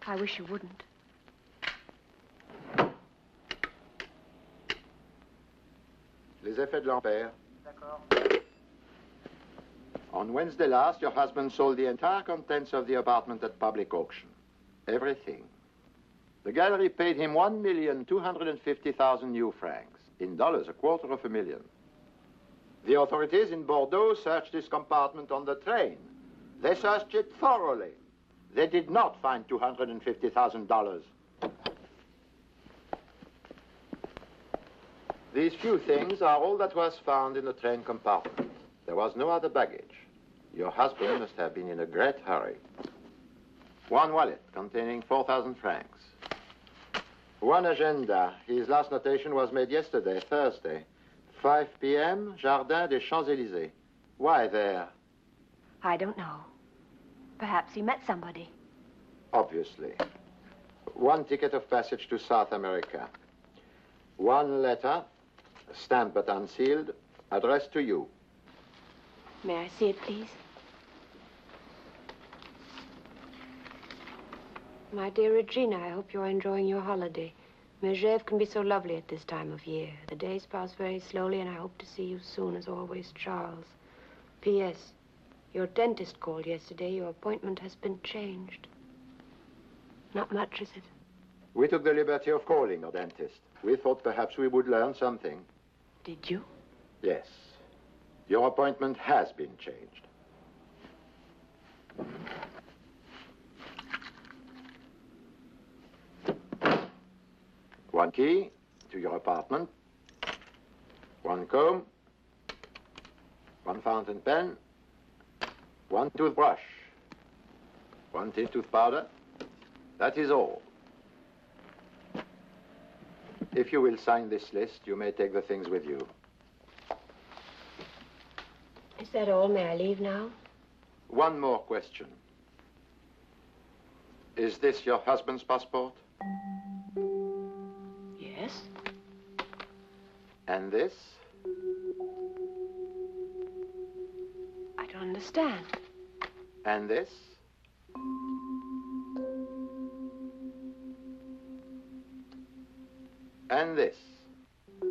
I wish you wouldn't. Les effets de l'ampère. On Wednesday last, your husband sold the entire contents of the apartment at public auction. Everything. The gallery paid him 1,250,000 new francs. In dollars, $250,000. The authorities in Bordeaux searched this compartment on the train. They searched it thoroughly. They did not find $250,000. These few things are all that was found in the train compartment. There was no other baggage. Your husband must have been in a great hurry. One wallet containing 4,000 francs. One agenda. His last notation was made yesterday, Thursday. 5 p.m., Jardin des Champs-Élysées. Why there? I don't know. Perhaps he met somebody. Obviously. One ticket of passage to South America. One letter, stamped but unsealed, addressed to you. May I see it, please? My dear Regina, I hope you're enjoying your holiday. Megève can be so lovely at this time of year. The days pass very slowly, and I hope to see you soon, as always, Charles. P.S. Your dentist called yesterday. Your appointment has been changed. Not much, is it? We took the liberty of calling your dentist. We thought perhaps we would learn something. Did you? Yes. Your appointment has been changed. One key to your apartment. One comb. One fountain pen. One toothbrush. One tin tooth powder. That is all. If you will sign this list, you may take the things with you. Is that all? May I leave now? One more question. Is this your husband's passport? Yes. And this? I don't understand. And this? And this?